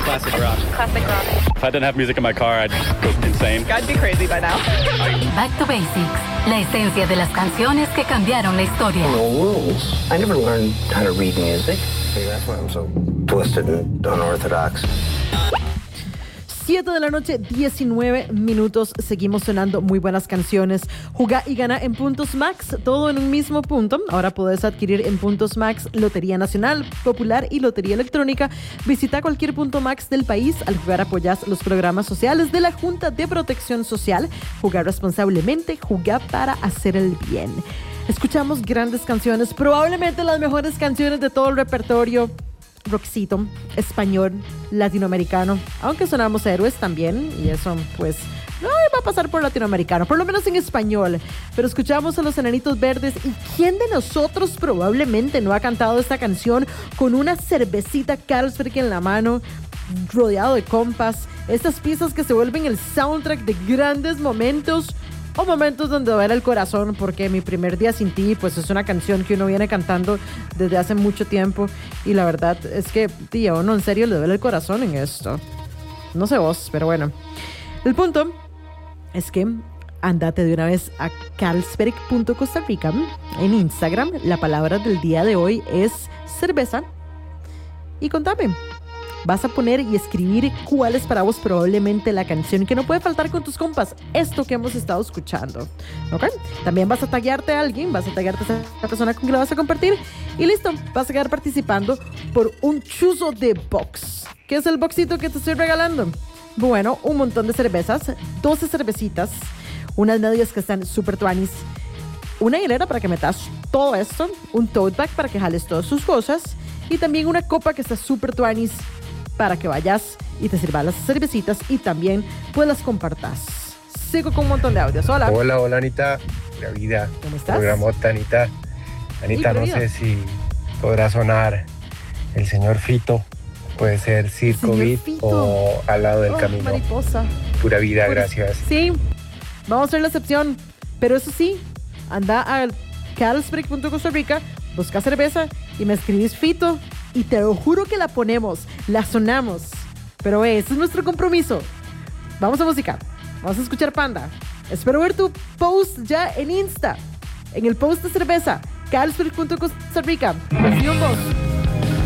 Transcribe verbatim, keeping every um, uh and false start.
Classic rock. Classic rock. If I didn't have music in my car, I'd go insane. I'd be crazy by now. Back to Basics, la esencia de las canciones que cambiaron la historia. No rules. I never learned how to read music. Maybe that's why I'm so twisted and unorthodox. siete de la noche, diecinueve minutos. Seguimos sonando muy buenas canciones. Juga y gana en Puntos Max, todo en un mismo punto. Ahora puedes adquirir en Puntos Max Lotería Nacional, Popular y Lotería Electrónica. Visita cualquier punto Max del país. Al jugar apoyas los programas sociales de la Junta de Protección Social. Jugar responsablemente, jugar para hacer el bien. Escuchamos grandes canciones, probablemente las mejores canciones de todo el repertorio. Rockcito, español, latinoamericano, aunque sonamos héroes también, y eso pues no va a pasar por latinoamericano, por lo menos en español. Pero escuchamos a los Enanitos Verdes, y ¿quién de nosotros probablemente no ha cantado esta canción con una cervecita Carlsberg en la mano, rodeado de compas? Estas piezas que se vuelven el soundtrack de grandes momentos o momentos donde duele el corazón, porque Mi Primer Día Sin Ti pues es una canción que uno viene cantando desde hace mucho tiempo, y la verdad es que, tío, uno en serio le duele el corazón en esto. No sé vos, pero bueno. El punto es que andate de una vez a carlsberg punto costa rica en Instagram. La palabra del día de hoy es cerveza, y contame. Vas a poner y escribir cuál es para vos probablemente la canción que no puede faltar con tus compas, esto que hemos estado escuchando, ¿ok? También vas a taguearte a alguien, vas a taguearte a esa persona con quien la vas a compartir, y listo, vas a quedar participando por un chuzo de box. ¿Qué es el boxito que te estoy regalando? Bueno, un montón de cervezas, doce cervecitas, unas medias que están súper tuanis, una hilera para que metas todo esto, un tote bag para que jales todas sus cosas, y también una copa que está súper tuanis para que vayas y te sirvas las cervecitas y también pues las compartas. Sigo con un montón de audios. Hola. Hola, hola Anita. Pura vida. ¿Cómo estás? Programota, Anita. Anita, no sé si podrá sonar el señor Fito. Puede ser Circo Beat o Al Lado del oh, Camino. Mariposa. Pura vida, Pura... gracias. Sí, vamos a hacer la excepción. Pero eso sí, anda a carlsberg punto costa rica, busca cerveza y me escribís Fito. Y te lo juro que la ponemos, la sonamos. Pero eh, ese es nuestro compromiso. Vamos a música, vamos a escuchar Panda. Espero ver tu post ya en Insta, en el post de cerveza, carlsberg punto costa rica. Confío en vos.